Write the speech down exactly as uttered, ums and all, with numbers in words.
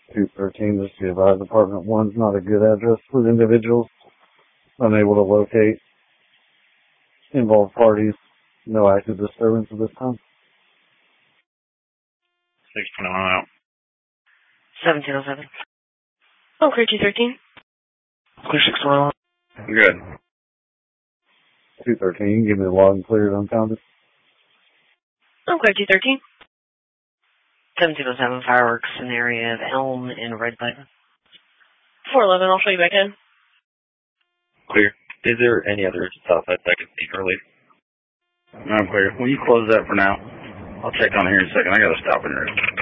two thirteen, just be advised, apartment one's not a good address for individuals unable to locate involved parties. No active disturbance at this time. six twenty-one out. seventeen oh seven. Oh, clear two thirteen. Clear six twenty-one. Good. two thirteen, give me the log and clear it unfounded. Oh, clear two thirteen. seventeen oh seven, fireworks in the area of Elm and Red Bud. four eleven, I'll show you back in. Clear. Is there any other stuff that I can see early? I'm clear. Will you close that for now? I'll check on here in a second. I gotta stop in here.